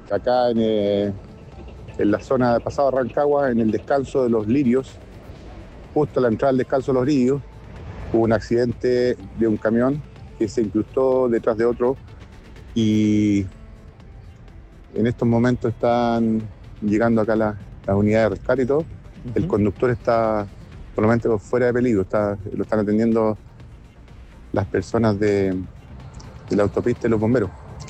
acá en la zona de Pasado Rancagua, en el descanso de los Lirios, justo a la entrada del descanso de los Lirios, hubo un accidente de un camión que se incrustó detrás de otro y en estos momentos están llegando acá las unidades de rescate y todo. El conductor está por lo menos fuera de peligro, lo están atendiendo las personas de la autopista y los bomberos.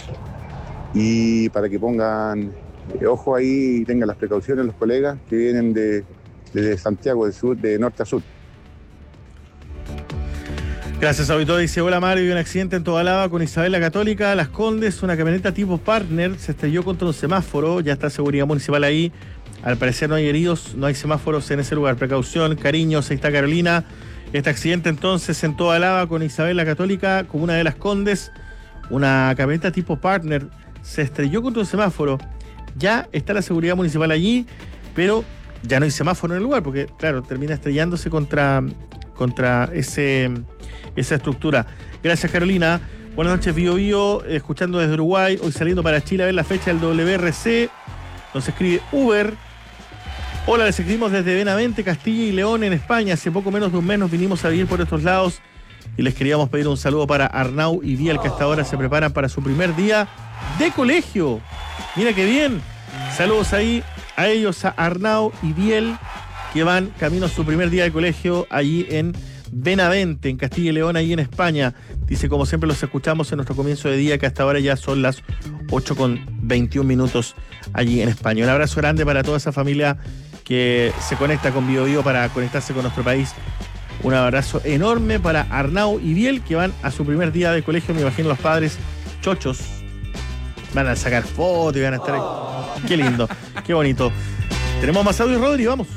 Y para que pongan ojo ahí y tengan las precauciones los colegas que vienen de Santiago, de norte a sur. Gracias, auditor. Dice: hola Mario, hay un accidente en Tobalaba con Isabel la Católica, Las Condes, una camioneta tipo Partner se estrelló contra un semáforo, ya está seguridad municipal ahí, al parecer no hay heridos, no hay semáforos en ese lugar, precaución, cariño, Sexta Carolina. Este accidente entonces en Tobalaba con Isabel la Católica, comuna de Las Condes, una camioneta tipo Partner se estrelló contra un semáforo, ya está la seguridad municipal allí, pero ya no hay semáforo en el lugar, porque claro, termina estrellándose contra esa estructura. Gracias, Carolina. Buenas noches, Bio Bio, escuchando desde Uruguay, hoy saliendo para Chile a ver la fecha del WRC. Nos escribe Uber. Hola, les escribimos desde Benavente, Castilla y León, en España. Hace poco menos de un mes nos vinimos a vivir por estos lados y les queríamos pedir un saludo para Arnau y Biel, que hasta ahora se preparan para su primer día de colegio. Mira qué bien. Saludos ahí a ellos, a Arnau y Biel, que van camino a su primer día de colegio allí en Benavente, en Castilla y León, ahí en España. Dice: como siempre los escuchamos en nuestro comienzo de día, que hasta ahora ya son las 8:21 allí en España. Un abrazo grande para toda esa familia que se conecta con Bio Bio para conectarse con nuestro país. Un abrazo enorme para Arnau y Biel, que van a su primer día de colegio. Me imagino los padres chochos van a sacar fotos y van a estar ahí. Qué lindo, qué bonito. Tenemos más audio, Rodri, vamos.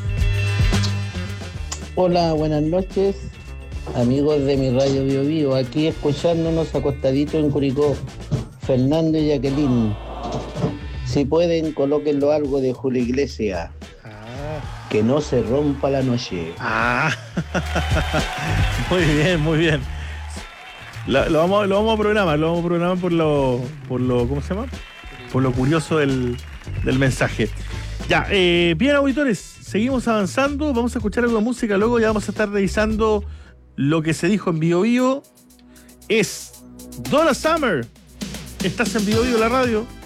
Hola, buenas noches, amigos de mi radio Bio Bio, aquí escuchándonos acostaditos en Curicó, Fernando y Jacqueline. Si pueden, colóquenlo algo de Julio Iglesias. Que no se rompa la noche. Muy bien, muy bien. Lo vamos a programar por lo ¿cómo se llama? Por lo curioso del mensaje. Ya, bien, auditores, seguimos avanzando, vamos a escuchar algo de música, luego ya vamos a estar revisando lo que se dijo en Bio Bio. Es Donna Summer. Estás en Bio Bio, la radio.